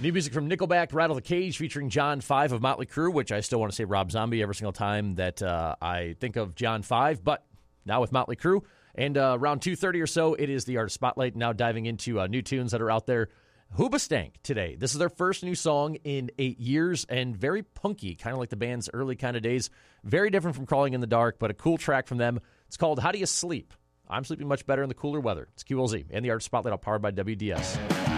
New music from Nickelback, Rattle the Cage, featuring John 5 of Motley Crue, which I still want to say Rob Zombie every single time that I think of John 5, but now with Motley Crue. And around 2:30 or so, it is the Artist Spotlight, now diving into new tunes that are out there. Hoobastank today. This is their first new song in 8 years, and very punky, kind of like the band's early kind of days. Very different from Crawling in the Dark, but a cool track from them. It's called How Do You Sleep? I'm sleeping much better in the cooler weather. It's QLZ and the Artist Spotlight, all powered by WDS.